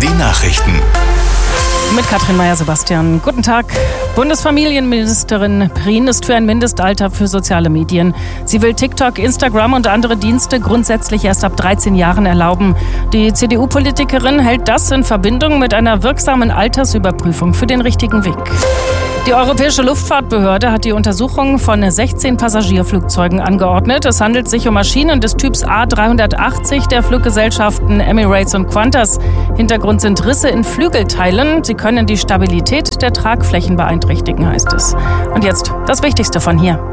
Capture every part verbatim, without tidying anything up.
Die Nachrichten. Mit Katrin Meyer-Sebastian. Guten Tag. Bundesfamilienministerin Prien ist für ein Mindestalter für soziale Medien. Sie will TikTok, Instagram und andere Dienste grundsätzlich erst ab dreizehn Jahren erlauben. Die C D U-Politikerin hält das in Verbindung mit einer wirksamen Altersüberprüfung für den richtigen Weg. Die Europäische Luftfahrtbehörde hat die Untersuchung von sechzehn Passagierflugzeugen angeordnet. Es handelt sich um Maschinen des Typs A dreihundertachtzig der Fluggesellschaften Emirates und Qantas. Hintergrund sind Risse in Flügelteilen. Sie können die Stabilität der Tragflächen beeinträchtigen, heißt es. Und jetzt das Wichtigste von hier.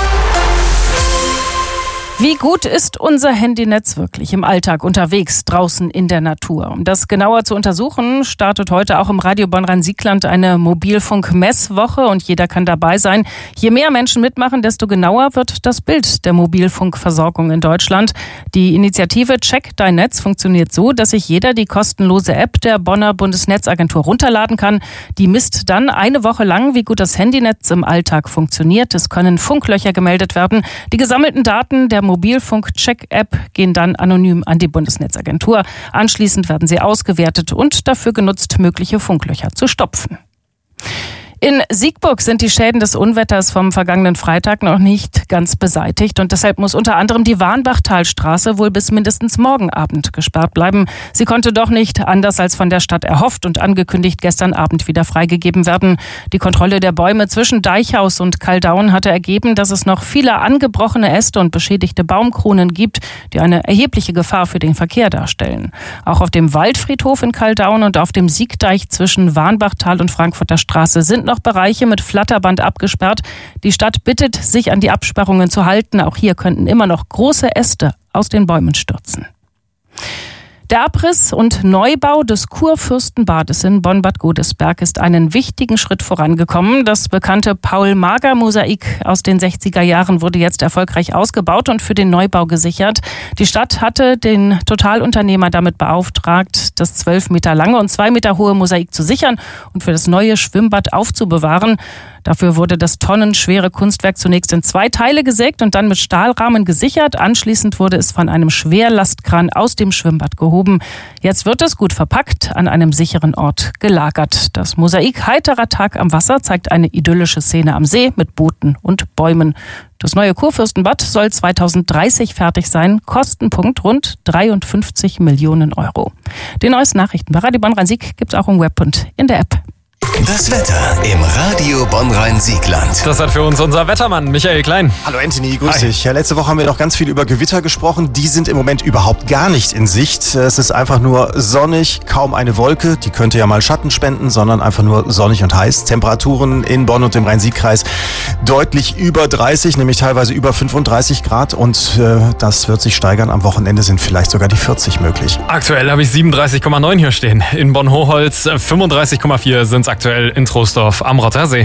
Wie gut ist unser Handynetz wirklich im Alltag unterwegs, draußen in der Natur? Um das genauer zu untersuchen, startet heute auch im Radio Bonn-Rhein-Siegland eine Mobilfunk-Messwoche und jeder kann dabei sein. Je mehr Menschen mitmachen, desto genauer wird das Bild der Mobilfunkversorgung in Deutschland. Die Initiative Check Dein Netz funktioniert so, dass sich jeder die kostenlose App der Bonner Bundesnetzagentur runterladen kann. Die misst dann eine Woche lang, wie gut das Handynetz im Alltag funktioniert. Es können Funklöcher gemeldet werden. Die gesammelten Daten der Mobilfunk-Check-App gehen dann anonym an die Bundesnetzagentur. Anschließend werden sie ausgewertet und dafür genutzt, mögliche Funklöcher zu stopfen. In Siegburg sind die Schäden des Unwetters vom vergangenen Freitag noch nicht ganz beseitigt und deshalb muss unter anderem die Warnbachtalstraße wohl bis mindestens morgen Abend gesperrt bleiben. Sie konnte doch nicht, anders als von der Stadt erhofft und angekündigt, gestern Abend wieder freigegeben werden. Die Kontrolle der Bäume zwischen Deichhaus und Kaldauern hatte ergeben, dass es noch viele angebrochene Äste und beschädigte Baumkronen gibt, die eine erhebliche Gefahr für den Verkehr darstellen. Auch auf dem Waldfriedhof in Kaldauern und auf dem Siegdeich zwischen Warnbachtal und Frankfurter Straße sind noch Bereiche mit Flatterband abgesperrt. Die Stadt bittet, sich an die Absperrungen zu halten. Auch hier könnten immer noch große Äste aus den Bäumen stürzen. Der Abriss und Neubau des Kurfürstenbades in Bonn-Bad Godesberg ist einen wichtigen Schritt vorangekommen. Das bekannte Paul-Mager-Mosaik aus den sechziger Jahren wurde jetzt erfolgreich ausgebaut und für den Neubau gesichert. Die Stadt hatte den Totalunternehmer damit beauftragt, das zwölf Meter lange und zwei Meter hohe Mosaik zu sichern und für das neue Schwimmbad aufzubewahren. Dafür wurde das tonnenschwere Kunstwerk zunächst in zwei Teile gesägt und dann mit Stahlrahmen gesichert. Anschließend wurde es von einem Schwerlastkran aus dem Schwimmbad gehoben. Jetzt wird es gut verpackt an einem sicheren Ort gelagert. Das Mosaik Heiterer Tag am Wasser zeigt eine idyllische Szene am See mit Booten und Bäumen. Das neue Kurfürstenbad soll zweitausenddreißig fertig sein. Kostenpunkt rund dreiundfünfzig Millionen Euro. Die neuesten Nachrichten bei Radio Bonn-Rhein-Sieg gibt es auch im Web und in der App. Das Wetter im Radio Bonn-Rhein-Siegland. Das hat für uns unser Wettermann Michael Klein. Hallo Anthony, grüß Hi. dich. Ja, letzte Woche haben wir noch ganz viel über Gewitter gesprochen. Die sind im Moment überhaupt gar nicht in Sicht. Es ist einfach nur sonnig, kaum eine Wolke. Die könnte ja mal Schatten spenden, sondern einfach nur sonnig und heiß. Temperaturen in Bonn und im Rhein-Sieg-Kreis deutlich über dreißig, nämlich teilweise über fünfunddreißig Grad. Und äh, das wird sich steigern. Am Wochenende sind vielleicht sogar die vierzig möglich. Aktuell habe ich siebenunddreißig Komma neun hier stehen. In Bonn-Hochholz fünfunddreißig Komma vier sind es aktuell in Troisdorf am Rottersee.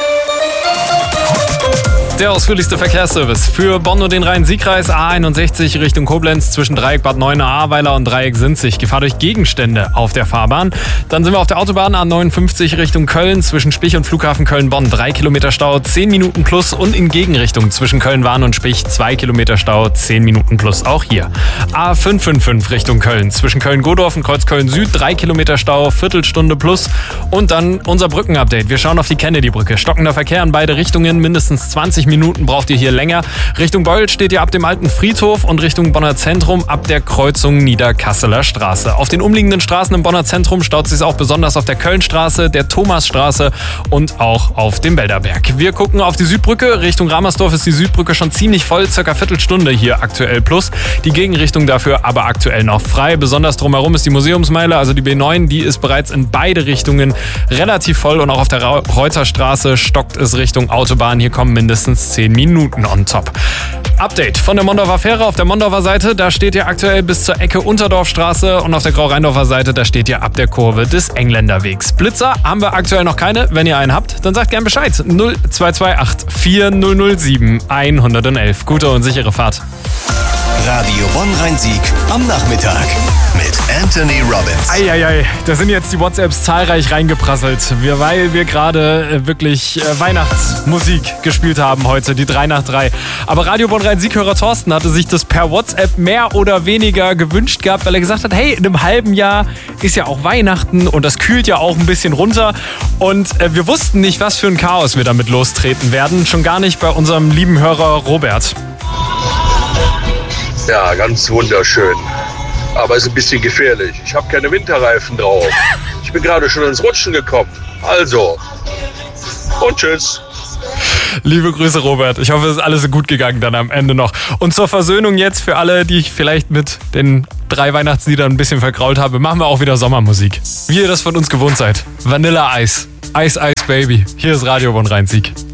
Der ausführlichste Verkehrsservice für Bonn und den Rhein-Sieg-Kreis. A einundsechzig Richtung Koblenz zwischen Dreieck Bad Neuenahr-Ahrweiler und Dreieck Sinzig. Gefahr durch Gegenstände auf der Fahrbahn. Dann sind wir auf der Autobahn A neunundfünfzig Richtung Köln zwischen Spich und Flughafen Köln-Bonn. Drei Kilometer Stau, zehn Minuten plus. Und in Gegenrichtung zwischen Köln-Wahn und Spich zwei Kilometer Stau, zehn Minuten plus. Auch hier. A fünfhundertfünfundfünfzig Richtung Köln zwischen Köln-Godorf und Kreuzköln Süd. Drei Kilometer Stau, Viertelstunde plus. Und dann unser Brückenupdate. Wir schauen auf die Kennedy-Brücke. Stockender Verkehr in beide Richtungen. Mindestens zwanzig Minuten braucht ihr hier länger. Richtung Beul steht ihr ab dem alten Friedhof und Richtung Bonner Zentrum ab der Kreuzung Niederkasseler Straße. Auf den umliegenden Straßen im Bonner Zentrum staut sich auch besonders auf der Kölnstraße, der Thomasstraße und auch auf dem Belderberg. Wir gucken auf die Südbrücke. Richtung Ramersdorf ist die Südbrücke schon ziemlich voll, circa Viertelstunde hier aktuell plus. Die Gegenrichtung dafür aber aktuell noch frei. Besonders drumherum ist die Museumsmeile, also die B neun, die ist bereits in beide Richtungen relativ voll und auch auf der Reuterstraße stockt es Richtung Autobahn. Hier kommen mindestens zehn Minuten on top. Update von der Mondorfer Fähre auf der Mondorfer Seite. Da steht ihr aktuell bis zur Ecke Unterdorfstraße und auf der Grau-Rheindorfer Seite, da steht ihr ab der Kurve des Engländerwegs. Blitzer haben wir aktuell noch keine. Wenn ihr einen habt, dann sagt gern Bescheid. null zwei zwei acht vier null null sieben eins eins eins. Gute und sichere Fahrt. Radio Bonn-Rhein-Sieg am Nachmittag mit Anthony Robbins. Eieiei, da sind jetzt die WhatsApps zahlreich reingeprasselt, wir, weil wir gerade äh, wirklich äh, Weihnachtsmusik gespielt haben heute, die drei nach drei. Aber Radio Bonn-Rhein-Sieg-Hörer Thorsten hatte sich das per WhatsApp mehr oder weniger gewünscht gehabt, weil er gesagt hat, hey, in einem halben Jahr ist ja auch Weihnachten und das kühlt ja auch ein bisschen runter. Und äh, wir wussten nicht, was für ein Chaos wir damit lostreten werden, schon gar nicht bei unserem lieben Hörer Robert. Ja, ganz wunderschön. Aber ist ein bisschen gefährlich. Ich habe keine Winterreifen drauf. Ich bin gerade schon ins Rutschen gekommen. Also, und tschüss. Liebe Grüße, Robert. Ich hoffe, es ist alles so gut gegangen dann am Ende noch. Und zur Versöhnung jetzt für alle, die ich vielleicht mit den drei Weihnachtsliedern ein bisschen vergrault habe, machen wir auch wieder Sommermusik. Wie ihr das von uns gewohnt seid. Vanilla Ice. Ice Ice Baby. Hier ist Radio Bonn-Rhein-Sieg.